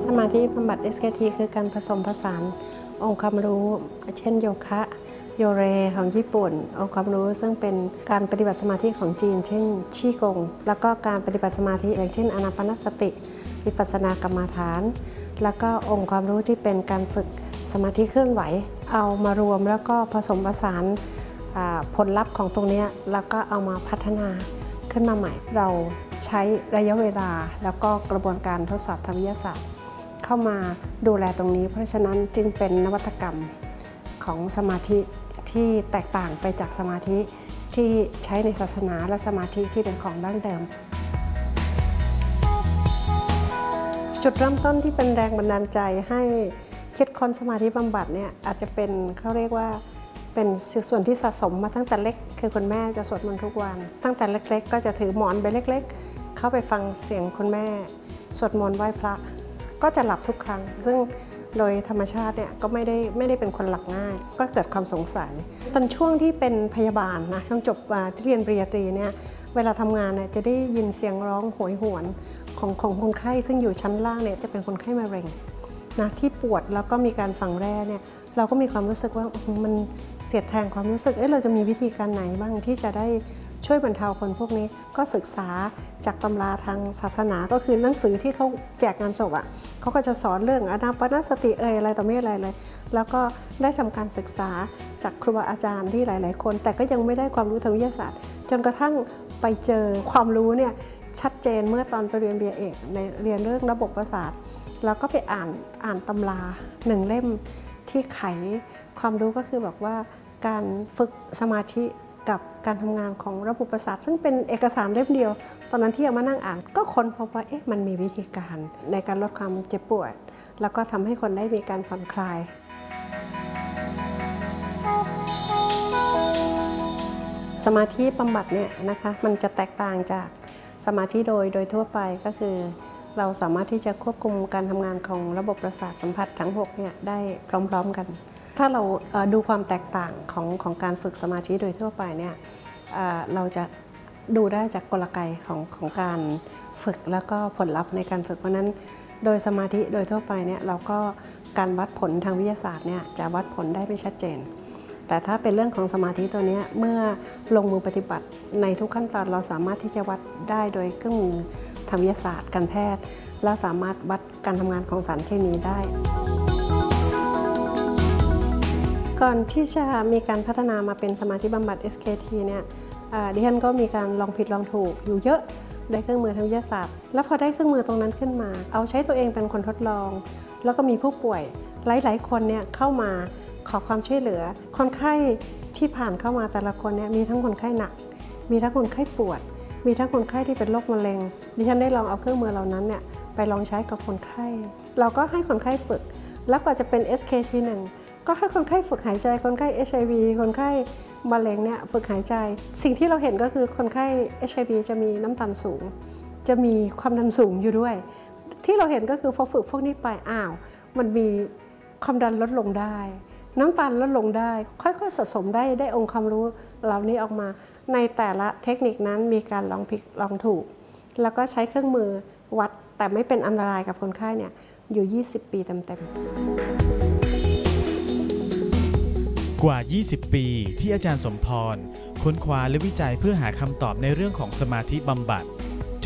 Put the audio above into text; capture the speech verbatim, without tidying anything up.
สมาธิบำบัด เอส เค ที คือการผสมผสานองค์ความรู้เช่นโยคะโยเรของญี่ปุ่นองค์ความรู้ซึ่งเป็นการปฏิบัติสมาธิของจีนเช่นชี่กงแล้วก็การปฏิบัติสมาธิอย่างเช่นอานาปานสติวิปัสสนากรรมฐานแล้วก็องค์ความรู้ที่เป็นการฝึกสมาธิเคลื่อนไหวเอามารวมแล้วก็ผสมผสานผลลัพธ์ของตรงนี้แล้วก็เอามาพัฒนาขึ้นมาใหม่เราใช้ระยะเวลาแล้วก็กระบวนการทดสอบทางวิทยาศาสตร์เข้ามาดูแลตรงนี้เพราะฉะนั้นจึงเป็นนวัตกรรมของสมาธิที่แตกต่างไปจากสมาธิที่ใช้ในศาสนาและสมาธิที่เป็นของดั้งเดิมจุดเริ่มต้นที่เป็นแรงบันดาลใจให้คิดค้นสมาธิบำบัดเนี่ยอาจจะเป็นเขาเรียกว่าเป็นส่วนที่สะสมมาตั้งแต่เล็กคือคุณแม่จะสวดมนต์ทุกวันตั้งแต่เล็กๆก็จะถือหมอนไปเล็กๆเข้าไปฟังเสียงคุณแม่สวดมนต์ไหว้พระก็จะหลับทุกครั้งซึ่งโดยธรรมชาติเนี่ยก็ไม่ได้ไม่ได้เป็นคนหลับง่ายก็เกิดความสงสัยตอนช่วงที่เป็นพยาบาลนะช่วงจบที่เรียนปริญญาตรีเนี่ยเวลาทำงานเนี่ยจะได้ยินเสียงร้องโหยหวนของของคนไข้ซึ่งอยู่ชั้นล่างเนี่ยจะเป็นคนไข้มะเร็งนะที่ปวดแล้วก็มีการฝังแร่เนี่ยเราก็มีความรู้สึกว่ามันเสียดแทงความรู้สึกเอ๊ะเราจะมีวิธีการไหนบ้างที่จะได้ช่วยบรรเทาคนพวกนี้ก็ศึกษาจากตำราทางศาสนาก็คือหนังสือที่เขาแจกงานศพอ่ะเขาก็จะสอนเรื่องอานาปานสติเอ่ยอะไรต่อไม่อะไรเลยแล้วก็ได้ทำการศึกษาจากครูบาอาจารย์ที่หลายๆคนแต่ก็ยังไม่ได้ความรู้ทางวิทยาศาสตร์จนกระทั่งไปเจอความรู้เนี่ยชัดเจนเมื่อตอนไปเรียน บี เอ เอกในเรียนเรื่องระบบประสาทแล้วก็ไปอ่านอ่านตำราหนึ่งเล่มที่ไขความรู้ก็คือบอกว่าการฝึกสมาธิกับการทำงานของระบบประสาทซึ่งเป็นเอกสารเล่มเดียวตอนนั้นที่เอามานั่งอ่านก็ค้นพบว่าเอ๊ะมันมีวิธีการในการลดความเจ็บปวดแล้วก็ทำให้คนได้มีการผ่อนคลายสมาธิบำบัดเนี่ยนะคะมันจะแตกต่างจากสมาธิโดยโดยทั่วไปก็คือเราสามารถที่จะควบคุมการทำงานของระบบประสาทสัมผัสทั้งหกเนี่ยได้พร้อมๆกันถ้าเราดูความแตกต่างของของการฝึกสมาธิโดยทั่วไปเนี่ยเราจะดูได้จากกลไกของของการฝึกแล้วก็ผลลัพธ์ในการฝึกเพราะนั้นโดยสมาธิโดยทั่วไปเนี่ยเราก็การวัดผลทางวิทยาศาสตร์เนี่ยจะวัดผลได้ไม่ชัดเจนแต่ถ้าเป็นเรื่องของสมาธิตัวนี้เมื่อลงมือปฏิบัติในทุกขั้นตอนเราสามารถที่จะวัดได้โดยเครื่องมือทางวิทยาศาสตร์การแพทย์และสามารถวัดการทำงานของสารเคมีได้ก่อนที่จะมีการพัฒนามาเป็นสมาธิบำบัด เอส เค ที เนี่ยดิฉันก็มีการลองผิดลองถูกอยู่เยอะได้เครื่องมือทางวิทยาศาสตร์แล้วพอได้เครื่องมือตรงนั้นขึ้นมาเอาใช้ตัวเองเป็นคนทดลองแล้วก็มีผู้ป่วยหลายๆคนเนี่ยเข้ามาขอความช่วยเหลือคนไข้ที่ผ่านเข้ามาแต่ละคนเนี่ยมีทั้งคนไข้หนักมีทั้งคนไข้ปวดมีทั้งคนไข้ที่เป็นโรคมะเร็งดิฉันได้ลองเอาเครื่องมือเหล่านั้นเนี่ยไปลองใช้กับคนไข้เราก็ให้คนไข้ฝึกแล้วกว่าจะเป็น เอส เค ที หนึ่งก็ให้คนไข้ฝึกหายใจคนไข้ เอช ไอ วี คนไข้มะเร็งเนี่ยฝึกหายใจสิ่งที่เราเห็นก็คือคนไข้ เอช ไอ วี จะมีน้ำตาลสูงจะมีความดันสูงอยู่ด้วยที่เราเห็นก็คือพอฝึกพวกนี้ไปอ้าวมันมีความดันลดลงได้น้ำตาลลดลงได้ค่อยๆสะสมได้ได้องค์ความรู้เหล่านี้ออกมาในแต่ละเทคนิคนั้นมีการลองผิดลองถูกแล้วก็ใช้เครื่องมือวัดแต่ไม่เป็นอันตรายกับคนไข้เนี่ยอยู่ยี่สิบปีเต็มๆกว่ายี่สิบปีที่อาจารย์สมพรค้นคว้าและวิจัยเพื่อหาคำตอบในเรื่องของสมาธิบำบัด